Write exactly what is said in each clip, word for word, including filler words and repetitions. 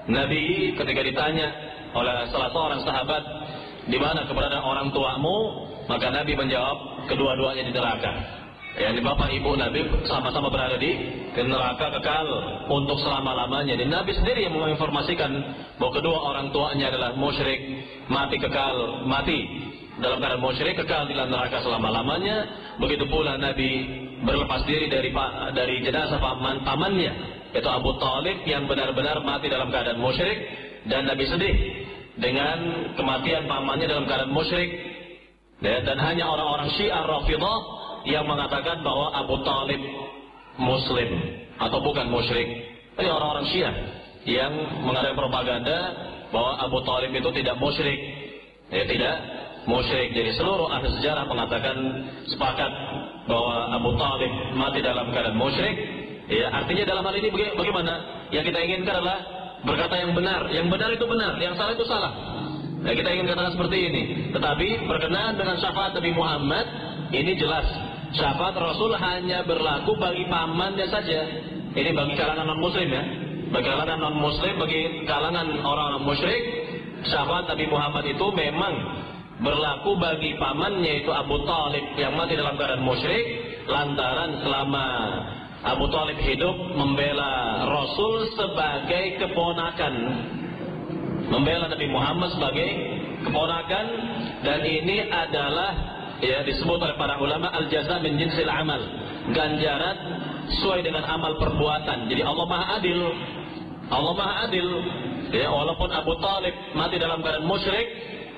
Nabi ketika ditanya oleh salah seorang sahabat, di mana keberadaan orang tuamu, maka Nabi menjawab, kedua-duanya di neraka. Yani bapak ibu Nabi sama-sama berada di neraka kekal untuk selama-lamanya. Dan Nabi sendiri yang menginformasikan bahwa kedua orang tuanya adalah musyrik, mati kekal, mati dalam keadaan musyrik, kekal di dalam neraka selama-lamanya. Begitu pula Nabi berlepas diri dari dari jenazah paman pamannya, yaitu Abu Thalib yang benar-benar mati dalam keadaan musyrik, dan Nabi sedih dengan kematian pamannya dalam keadaan musyrik. Dan hanya orang-orang Syiah Rafidhah yang mengatakan bahwa Abu Thalib Muslim atau bukan musyrik. Ini orang-orang Syiah yang mengadakan propaganda bahwa Abu Thalib itu tidak musyrik, ya tidak musyrik. Jadi seluruh ahli sejarah mengatakan sepakat bahwa Abu Thalib mati dalam keadaan musyrik. Ya, artinya dalam hal ini bagaimana? Yang kita inginkan adalah berkata yang benar. Yang benar itu benar, yang salah itu salah. Nah, kita ingin katakan seperti ini. Tetapi berkenaan dengan syafaat Nabi Muhammad, ini jelas syafaat Rasul hanya berlaku bagi pamannya saja. Ini bagi kalangan non muslim ya. Bagi kalangan non muslim, bagi kalangan orang-orang musyrik, syafaat Nabi Muhammad itu memang berlaku bagi pamannya, yaitu Abu Thalib yang mati dalam keadaan musyrik, lantaran selama Abu Thalib hidup membela Rasul sebagai keponakan, membela Nabi Muhammad sebagai keponakan. Dan ini adalah ya disebut oleh para ulama al-jaza min jinsil amal, ganjaran sesuai dengan amal perbuatan. Jadi Allah Maha Adil, Allah Maha Adil. Ya, walaupun Abu Thalib mati dalam keadaan musyrik,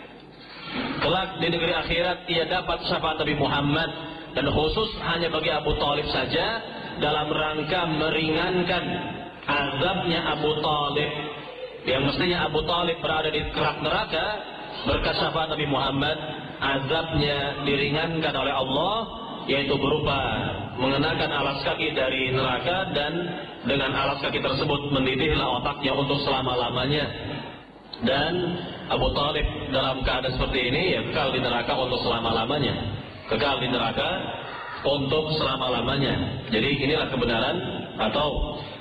kelak di negeri akhirat ia dapat syafaat Nabi Muhammad, dan khusus hanya bagi Abu Thalib saja dalam rangka meringankan azabnya Abu Thalib, yang mestinya Abu Thalib berada di kerak neraka. Berkat syafaat Nabi Muhammad, azabnya diringankan oleh Allah, yaitu berupa mengenakan alas kaki dari neraka, dan dengan alas kaki tersebut mendidihlah otaknya untuk selama-lamanya. Dan Abu Thalib dalam keadaan seperti ini ya kekal di neraka untuk selama-lamanya, kekal di neraka untuk selama-lamanya. Jadi inilah kebenaran atau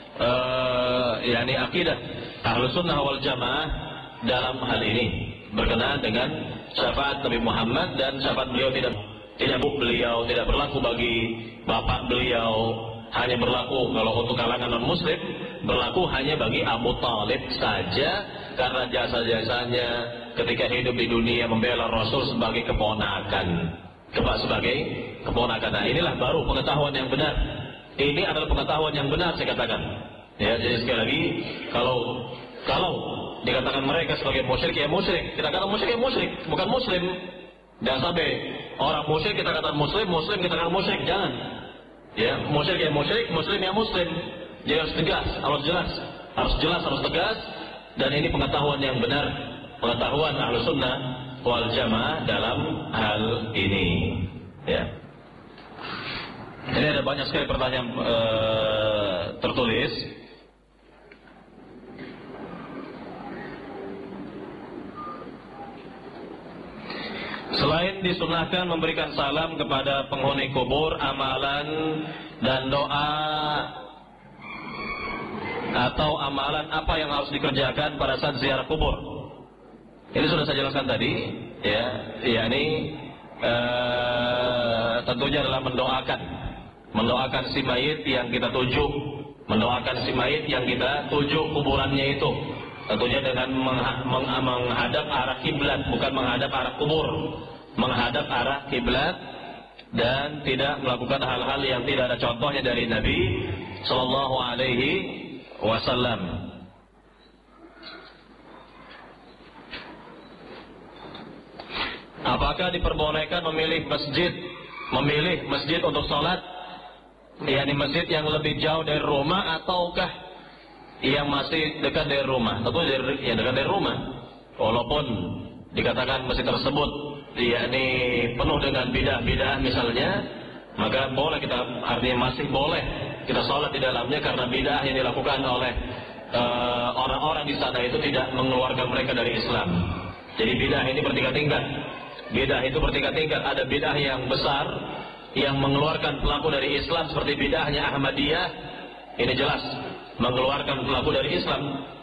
uh, yakni akidah Ahlus Sunnah wal Jamaah dalam hal ini berkenaan dengan syafaat Nabi Muhammad. Dan syafaat beliau tidak tidak beliau tidak berlaku bagi bapak beliau, hanya berlaku kalau untuk kalangan non muslim, berlaku hanya bagi Abu Thalib saja, karena jasa-jasanya ketika hidup di dunia membela Rasul sebagai keponakan, kebak sebagai keponakan. Nah, inilah baru pengetahuan yang benar. Ini adalah pengetahuan yang benar, saya katakan. Ya, jadi sekali lagi, kalau kalau dikatakan mereka sebagai musyrik, ya musyrik. Kita katakan musyrik, ya musyrik, bukan muslim. Jangan sampai orang musyrik kita katakan muslim, muslim kita katakan musyrik. Jangan. Ya, musyrik ya musyrik, muslim ya muslim. Jadi harus tegas, harus jelas, harus jelas, harus tegas. Dan ini pengetahuan yang benar, pengetahuan Ahlus Sunnah wal Jamaah dalam hal ini. Ya. Ini ada banyak sekali pertanyaan uh, tertulis. Selain disunahkan memberikan salam kepada penghuni kubur, amalan dan doa atau amalan apa yang harus dikerjakan pada saat ziarah kubur? Ini sudah saya jelaskan tadi, ya, yakni eh, tentunya adalah mendoakan, mendoakan si mayit yang kita tuju, mendoakan si mayit yang kita tuju kuburannya itu. Tentunya dengan menghadap arah kiblat, bukan menghadap arah kubur, menghadap arah kiblat, dan tidak melakukan hal-hal yang tidak ada contohnya dari Nabi Sallallahu Alaihi Wasallam. Apakah diperbolehkan memilih masjid, memilih masjid untuk sholat, yakni masjid yang lebih jauh dari rumah ataukah yang masih dekat dari rumah? Tentu dari, yang dekat dari rumah, walaupun dikatakan masjid tersebut yakni penuh dengan bidah-bidah misalnya, maka boleh kita, artinya masih boleh kita sholat di dalamnya, karena bidah yang dilakukan oleh uh, orang-orang di sana itu tidak mengeluarkan mereka dari Islam. Jadi bidah ini bertingkat-tingkat, bidah itu bertingkat-tingkat. Ada bidah yang besar yang mengeluarkan pelaku dari Islam, seperti bidahnya Ahmadiyah, ini jelas mengeluarkan pelaku dari Islam.